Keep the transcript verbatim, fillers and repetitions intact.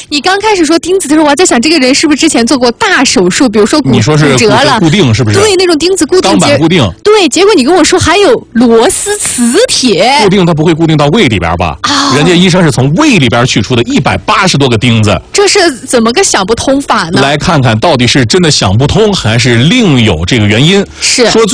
你刚开始说钉子的时候，我还在想这个人是不是之前做过大手术，比如说骨你说是骨折了， 固定是不是？ 对，那种钉子固定， 钢板固定。 对，结果你跟我说还有螺丝磁铁， 固定它不会固定到胃里边吧？啊、哦，人家医生是从胃里边取出的一百八十多个钉子， 这是怎么个想不通法呢？ 来看看到底是真的想不通，还是另有这个原因？ 是说最。